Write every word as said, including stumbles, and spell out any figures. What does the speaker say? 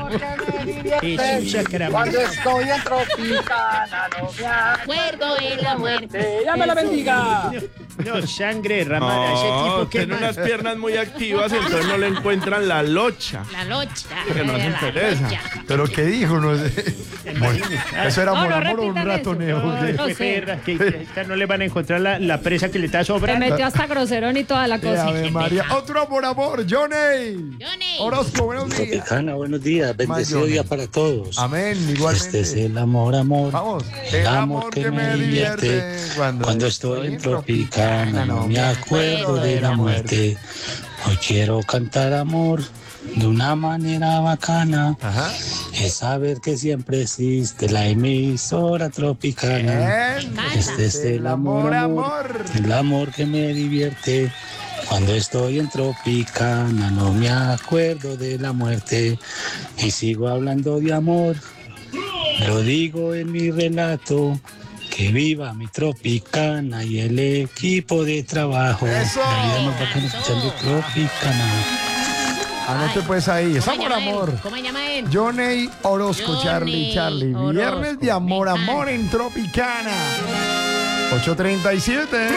Es un sacramento. Cuando estoy en Tropicana, no me acuerdo de la muerte. ¡Ya me la bendiga! No, sangre derramada. Ese No, tipo que tiene unas piernas muy activas, entonces no le encuentran la locha. La locha. Que no hacen la pereza. locha. ¿Pero qué dijo? No sé. Bueno, ¿eso era No, amor, no amor o un repitan ratoneo? eso. ¿o qué? No Qué sé. perra, que, que a esta no le van a encontrar la, la presa que le está Se sobrando. metió hasta groserón y toda la Eh, cosa. Ave María. Otro amor, amor. Johnny. Johnny. Orozco, buenos días. Tropicana, buenos días, bendecido Johnny. día para todos. Amén, Este es igualmente. el amor, amor. Vamos. El amor que me divierte. Cuando, Cuando estoy en Tropicana, no me acuerdo de la muerte. Hoy quiero cantar amor de una manera bacana. Ajá. Es saber que siempre existe la emisora Tropicana. Bien. Este es el amor, amor. El amor que me divierte. Cuando estoy en Tropicana no me acuerdo de la muerte. Y sigo hablando de amor. Lo digo en mi relato. Que viva mi Tropicana y el equipo de trabajo. ¡Eso! La vida nos va escuchando Tropicana. Anote pues ahí. Es ¿Cómo amor, llama él? amor. ¿Cómo se llama él? Johnny Orozco, Johnny Charlie, Charlie. Orozco. Viernes de amor, Me encanta. amor en Tropicana. ocho treinta y siete.